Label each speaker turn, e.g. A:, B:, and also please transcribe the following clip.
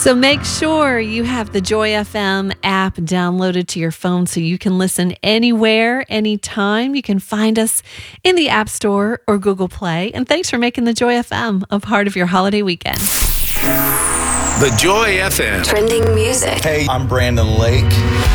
A: So make sure you have the Joy FM app downloaded to your phone so you can listen anywhere, anytime. You can find us in the App Store or Google Play. And thanks for making the Joy FM a part of your holiday weekend.
B: The Joy FM.
C: Trending music.
D: Hey, I'm Brandon Lake.